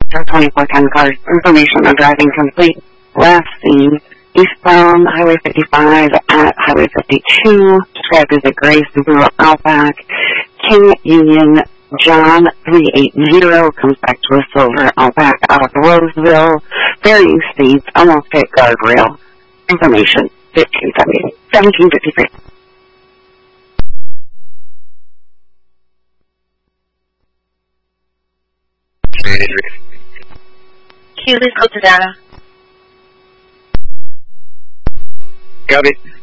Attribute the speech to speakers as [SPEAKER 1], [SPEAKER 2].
[SPEAKER 1] 2410 cars. Information on driving complete. Last seen eastbound Highway 55 at Highway 52. Described as a gray Subaru Outback. King Union John 380 comes back to a silver Outback out of Roseville. Varying speeds, almost hit guardrail. Information 1753.
[SPEAKER 2] Q, please go to data.
[SPEAKER 3] Copy.